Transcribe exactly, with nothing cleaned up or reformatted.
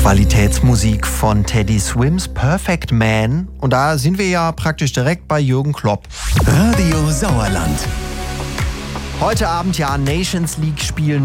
Qualitätsmusik von Teddy Swims Perfect Man. Und da sind wir ja praktisch direkt bei Jürgen Klopp. Radio Sauerland. Heute Abend ja Nations League spielen